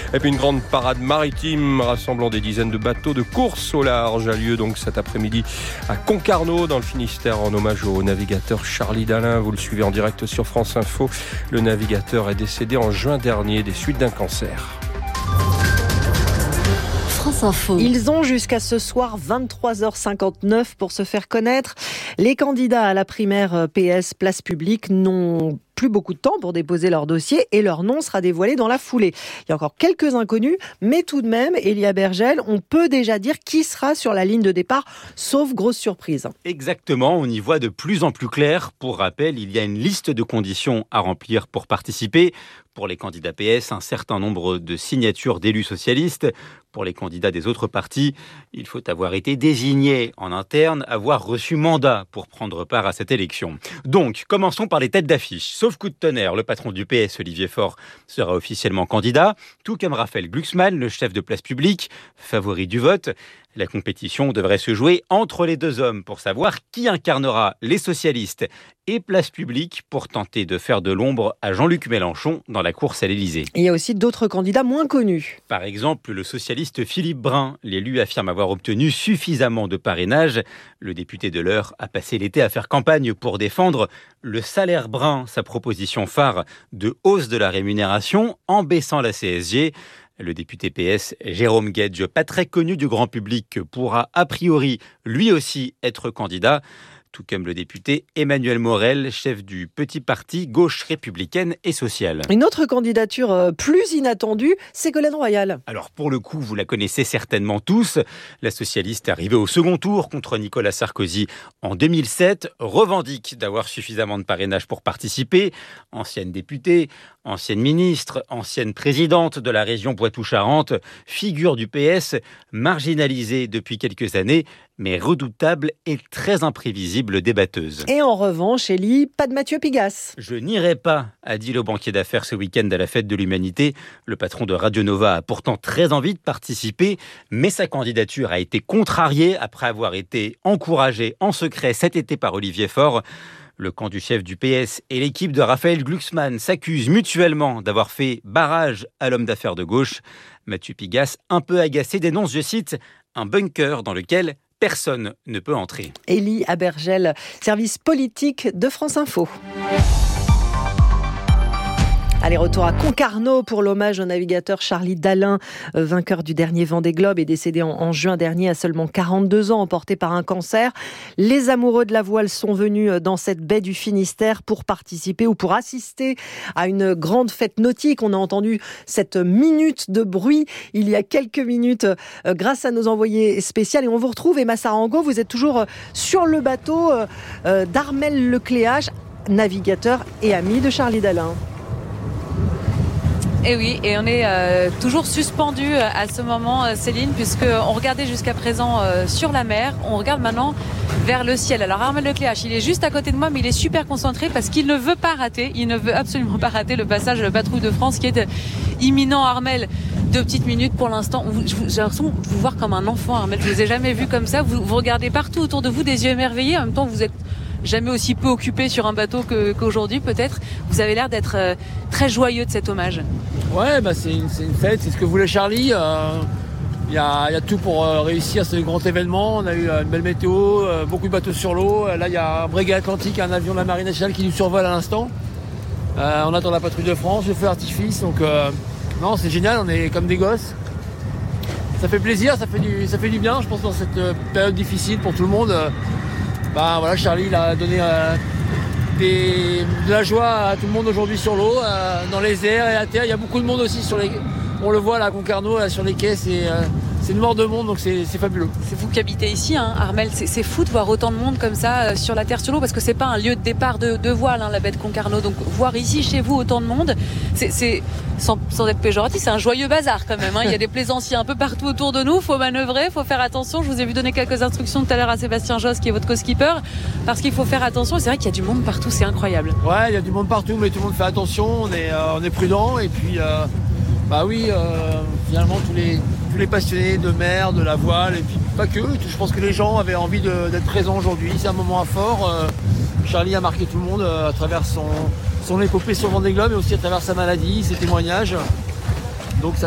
Et puis une grande parade maritime rassemblant des dizaines de bateaux de course au large a lieu donc cet après-midi à Concarneau dans le Finistère en hommage au navigateur Charlie Dalin. Vous le suivez en direct sur France Info. Le navigateur est décédé en juin dernier des suites d'un cancer. France Info. Ils ont jusqu'à ce soir 23h59 pour se faire connaître. Les candidats à la primaire PS Place Publique n'ont plus beaucoup de temps pour déposer leur dossier et leur nom sera dévoilé dans la foulée. Il y a encore quelques inconnus, mais tout de même, Elia Bergel, on peut déjà dire qui sera sur la ligne de départ, sauf grosse surprise. Exactement, on y voit de plus en plus clair. Pour rappel, il y a une liste de conditions à remplir pour participer. Pour les candidats PS, un certain nombre de signatures d'élus socialistes. Pour les candidats des autres partis, il faut avoir été désigné en interne, avoir reçu mandat pour prendre part à cette élection. Donc, commençons par les têtes d'affiche. Sauf coup de tonnerre, le patron du PS, Olivier Faure, sera officiellement candidat, tout comme Raphaël Glucksmann, le chef de Place Publique, favori du vote. La compétition devrait se jouer entre les deux hommes pour savoir qui incarnera les socialistes et Place Publique pour tenter de faire de l'ombre à Jean-Luc Mélenchon dans la course à l'Élysée. Il y a aussi d'autres candidats moins connus. Par exemple, le socialiste Philippe Brun. L'élu affirme avoir obtenu suffisamment de parrainage. Le député de l'Eure a passé l'été à faire campagne pour défendre le salaire brun, sa proposition phare de hausse de la rémunération en baissant la CSG. Le député PS Jérôme Guedj, pas très connu du grand public, pourra a priori lui aussi être candidat. Tout comme le député Emmanuel Morel, chef du petit parti Gauche républicaine et sociale. Une autre candidature plus inattendue, Ségolène Royal. Alors pour le coup, vous la connaissez certainement tous. La socialiste arrivée au second tour contre Nicolas Sarkozy en 2007 revendique d'avoir suffisamment de parrainage pour participer. Ancienne députée, ancienne ministre, ancienne présidente de la région Poitou-Charentes, figure du PS, marginalisée depuis quelques années, mais redoutable et très imprévisible débatteuse. Et en revanche, Elie, pas de Mathieu Pigasse. Je n'irai pas, a dit le banquier d'affaires ce week-end à la fête de l'Humanité. Le patron de Radio Nova a pourtant très envie de participer, mais sa candidature a été contrariée après avoir été encouragée en secret cet été par Olivier Faure. Le camp du chef du PS et l'équipe de Raphaël Glucksmann s'accusent mutuellement d'avoir fait barrage à l'homme d'affaires de gauche. Mathieu Pigasse, un peu agacé, dénonce, je cite, un bunker dans lequel personne ne peut entrer. Elie Bergel, service politique de France Info. Allez, retour à Concarneau pour l'hommage au navigateur Charlie Dalin, vainqueur du dernier Vendée Globe et décédé en juin dernier à seulement 42 ans, emporté par un cancer. Les amoureux de la voile sont venus dans cette baie du Finistère pour participer ou pour assister à une grande fête nautique. On a entendu cette minute de bruit il y a quelques minutes grâce à nos envoyés spéciaux. Et on vous retrouve, Emma Sarango, vous êtes toujours sur le bateau d'Armel Lecléache, navigateur et ami de Charlie Dalin. Et oui, et on est toujours suspendu à ce moment, Céline, puisqu'on regardait jusqu'à présent sur la mer, on regarde maintenant vers le ciel. Alors Armel Lecléache, il est juste à côté de moi, mais il est super concentré parce qu'il ne veut pas rater, il ne veut absolument pas rater le passage de la patrouille de France qui est imminent. Armel, 2 petites minutes pour l'instant. J'ai l'impression de vous voir comme un enfant, Armel, je vous ai jamais vu comme ça. Vous regardez partout autour de vous, des yeux émerveillés, en même temps vous êtes jamais aussi peu occupé sur un bateau qu'aujourd'hui peut-être. Vous avez l'air d'être très joyeux de cet hommage. Ouais, c'est une fête, c'est ce que voulait Charlie. Il y a tout pour réussir ce grand événement. On a eu une belle météo, beaucoup de bateaux sur l'eau. Là, il y a un Breguet Atlantique, un avion de la Marine nationale qui nous survole à l'instant. On attend la patrouille de France, le feu d'artifice. Donc, non, c'est génial, on est comme des gosses. Ça fait plaisir, ça fait du bien, je pense, dans cette période difficile pour tout le monde. Voilà, Charlie il a donné de la joie à tout le monde aujourd'hui sur l'eau, dans les airs et à terre. Il y a beaucoup de monde aussi on le voit là à Concarneau, là, sur les quais, c'est une mort de monde, donc c'est fabuleux. C'est vous qui habitez ici, hein, Armel, c'est fou de voir autant de monde comme ça sur la terre, sur l'eau, parce que c'est pas un lieu de départ de voile, la baie de Concarneau. Donc voir ici chez vous autant de monde, c'est sans être péjoratif, c'est un joyeux bazar quand même. Il y a des plaisanciers un peu partout autour de nous, faut manœuvrer, faut faire attention. Je vous ai vu donner quelques instructions tout à l'heure à Sébastien Josse, qui est votre co-skipper, parce qu'il faut faire attention. C'est vrai qu'il y a du monde partout, c'est incroyable. Ouais, il y a du monde partout, mais tout le monde fait attention, on est prudent, et puis finalement tous les passionnés de mer, de la voile, et puis pas que. Je pense que les gens avaient envie d'être présents aujourd'hui. C'est un moment fort. Charlie a marqué tout le monde à travers son épopée sur Vendée Globe, et aussi à travers sa maladie, ses témoignages. Donc ça